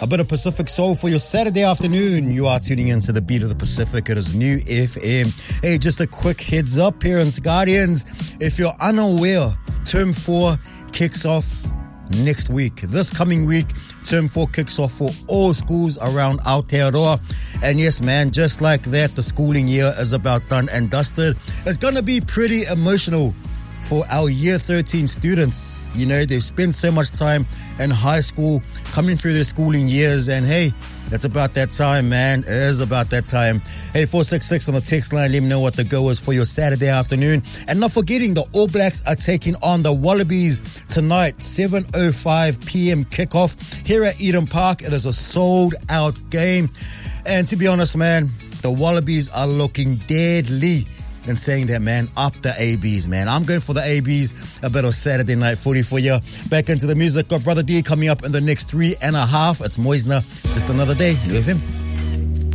A bit of Pacific Soul for your Saturday afternoon. You are tuning into the beat of the Pacific. It is New FM. Hey, just a quick heads up, parents, guardians. If you're unaware, Term 4 kicks off next week. This coming week, Term 4 kicks off for all schools around Aotearoa. And yes, man, just like that, the schooling year is about done and dusted. It's going to be pretty emotional for our Year 13 students. You know, they've spent so much time in high school, coming through their schooling years, and hey, it's about that time, man. It is about that time. Hey, 466 on the text line, let me know what the go is for your Saturday afternoon. And not forgetting, the All Blacks are taking on the Wallabies tonight, 7:05 p.m. kickoff here at Eden Park. It is a sold-out game. And to be honest, man, the Wallabies are looking deadly. And saying that, man, up the ABs, man. I'm going for the ABs. A bit of Saturday night footy for you. Back into the music. Got Brother D coming up in the next 3.5. It's Moisner. Just another day. New FM.